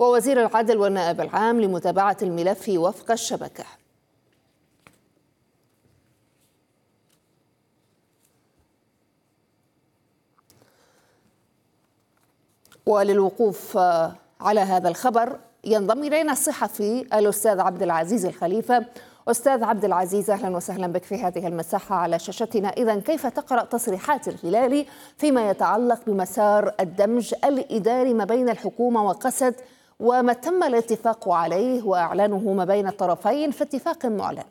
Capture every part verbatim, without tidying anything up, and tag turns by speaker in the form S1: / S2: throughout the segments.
S1: ووزير العدل والنائب العام لمتابعة الملف وفق الشبكة. وللوقوف على هذا الخبر ينضم إلينا الصحفي الأستاذ عبد العزيز الخليفة. أستاذ عبد العزيز، أهلا وسهلا بك في هذه المساحة على شاشتنا. إذن كيف تقرأ تصريحات الهلالي فيما يتعلق بمسار الدمج الإداري ما بين الحكومة وقسد، وما تم الاتفاق عليه وإعلانه ما بين الطرفين في اتفاق معلن؟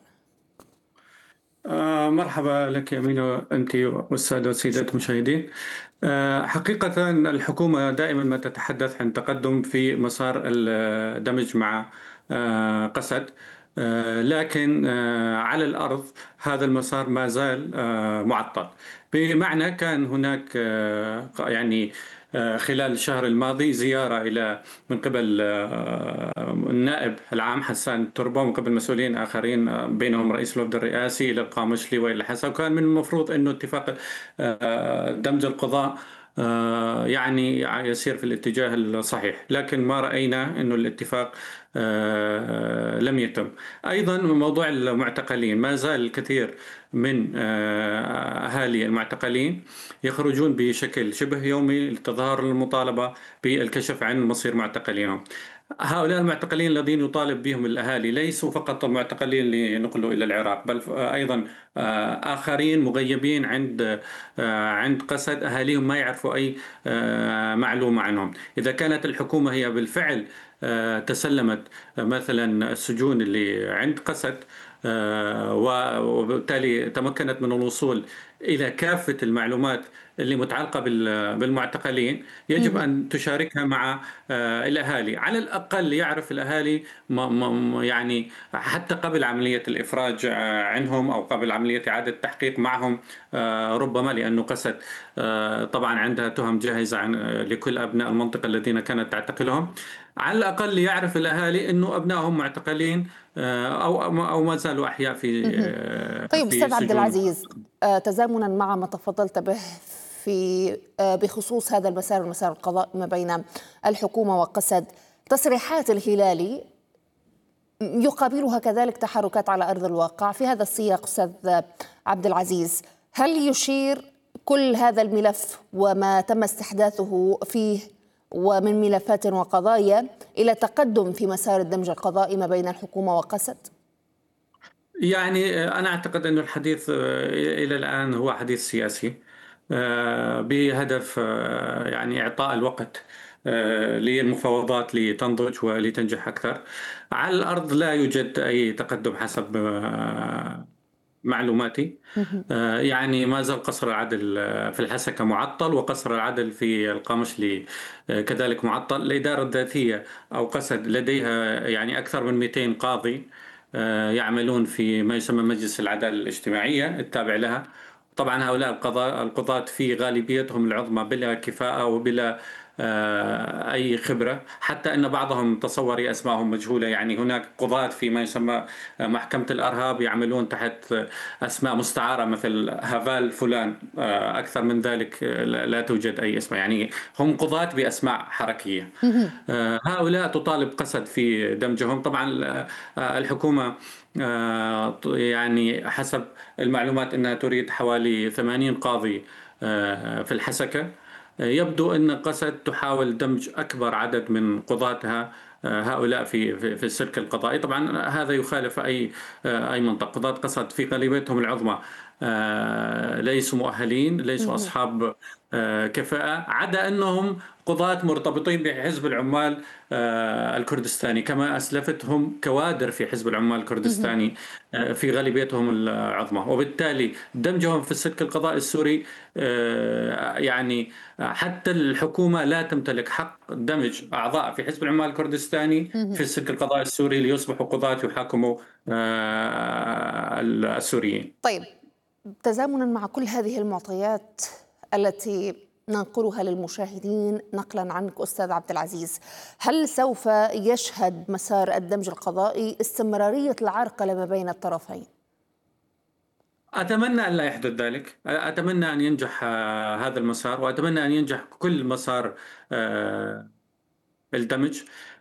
S2: آه مرحبا لك أمينة، أنت والسادة والسيدات المشاهدين. آه حقيقة الحكومة دائما ما تتحدث عن تقدم في مسار الدمج مع آه قسد، آه لكن آه على الأرض هذا المسار ما زال آه معطل. بمعنى كان هناك آه يعني آه خلال الشهر الماضي زيارة إلى من قبل آه النائب العام حسان تربة ومن قبل مسؤولين آخرين آه بينهم رئيس الوفد الرئاسي إلى القامشلي وإلى حسن، وكان من المفروض أنه اتفاق آه دمج القضاء آه يعني يسير في الاتجاه الصحيح، لكن ما رأينا أنه الاتفاق آه لم يتم. أيضا موضوع المعتقلين، ما زال الكثير من آه أهالي المعتقلين يخرجون بشكل شبه يومي لتظاهر المطالبة بالكشف عن مصير معتقلينهم. هؤلاء المعتقلين الذين يطالب بهم الأهالي ليسوا فقط المعتقلين اللي نقلوا إلى العراق، بل أيضا آخرين مغيبين عند عند قسد، أهاليهم ما يعرفوا أي معلومة عنهم. إذا كانت الحكومة هي بالفعل تسلمت مثلا السجون اللي عند قسد وبالتالي تمكنت من الوصول إلى كافة المعلومات اللي متعلقة بالمعتقلين، يجب أن تشاركها مع الأهالي. على الأقل يعرف الأهالي يعني حتى قبل عملية الإفراج عنهم أو قبل عملية إعادة التحقيق معهم، ربما لأنه قسد طبعا عندها تهم جاهزة عن لكل أبناء المنطقة الذين كانت تعتقلهم. على الأقل يعرف الأهالي أنه أبنائهم معتقلين أو أو ما زالوا أحياء في
S1: طيب
S2: في
S1: أستاذ عبد العزيز، تزامنا مع ما تفضلت به في بخصوص هذا المسار المسار القضائي ما بين الحكومة وقسد، تصريحات الهلالي يقابلها كذلك تحركات على أرض الواقع. في هذا السياق أستاذ عبد العزيز، هل يشير كل هذا الملف وما تم استحداثه فيه ومن ملفات وقضايا إلى تقدم في مسار الدمج القضائي ما بين الحكومة وقسد؟
S2: يعني أنا أعتقد أن الحديث إلى الآن هو حديث سياسي بهدف يعني إعطاء الوقت للمفاوضات لتنضج ولتنجح أكثر. على الأرض لا يوجد أي تقدم حسب معلوماتي. يعني ما زال قصر العدل في الحسكة معطل، وقصر العدل في القامشلي كذلك معطل. الإدارة الذاتية أو قسد لديها يعني أكثر من مئتين قاضي يعملون في ما يسمى مجلس العدالة الاجتماعية التابع لها. طبعا هؤلاء القضاة القضاة في غالبيتهم العظمى بلا كفاءة وبلا أي خبرة، حتى أن بعضهم تصوري أسمائهم مجهولة. يعني هناك قضاة في ما يسمى محكمة الأرهاب يعملون تحت أسماء مستعارة مثل هافال فلان، أكثر من ذلك لا توجد أي اسم، يعني هم قضاة بأسماء حركية. هؤلاء تطالب قسد في دمجهم. طبعا الحكومة يعني حسب المعلومات أنها تريد حوالي ثمانين قاضي في الحسكة. يبدو أن قسد تحاول دمج أكبر عدد من قضاتها هؤلاء في في السلك القضائي. طبعا هذا يخالف أي أي منطق. قضاة قسد في غالبيتهم العظمى ليسوا مؤهلين، ليسوا أصحاب كفاءة، عدا أنهم قضاة مرتبطين بحزب العمال الكردستاني، كما أسلفتهم كوادر في حزب العمال الكردستاني في غالبيتهم العظمى. وبالتالي دمجهم في السلك القضائي السوري يعني حتى الحكومة لا تمتلك حق دمج أعضاء في حزب العمال الكردستاني في السلك القضائي السوري ليصبحوا قضاة يحاكموا السوريين.
S1: طيب، تزامنا مع كل هذه المعطيات التي ننقلها للمشاهدين نقلا عنك أستاذ عبد العزيز، هل سوف يشهد مسار الدمج القضائي استمرارية العرقلة ما بين الطرفين؟
S2: أتمنى أن لا يحدث ذلك. أتمنى أن ينجح هذا المسار، وأتمنى أن ينجح كل مسار الدمج.